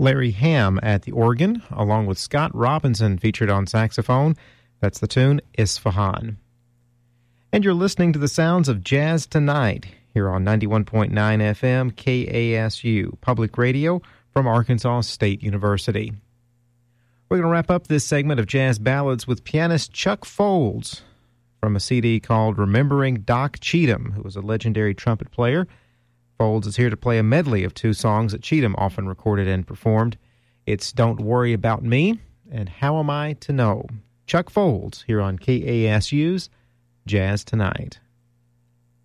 Larry Hamm at the organ, along with Scott Robinson featured on saxophone. That's the tune, Isfahan. And you're listening to the sounds of Jazz Tonight here on 91.9 FM KASU, public radio from Arkansas State University. We're going to wrap up this segment of Jazz Ballads with pianist Chuck Folds from a CD called Remembering Doc Cheatham, who was a legendary trumpet player. Folds is here to play a medley of two songs that Cheatham often recorded and performed. It's Don't Worry About Me and How Am I to Know? Chuck Folds here on KASU's Jazz Tonight.